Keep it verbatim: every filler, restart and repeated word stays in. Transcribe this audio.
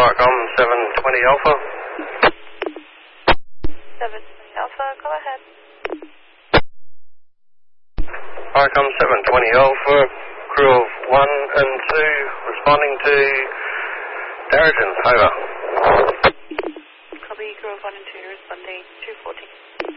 Arcom seven twenty Alpha. seven twenty Alpha, go ahead. Arcom seven twenty Alpha, crew of one and two, responding to Darrington, over. Copy, crew of one and two, responding two fourteen.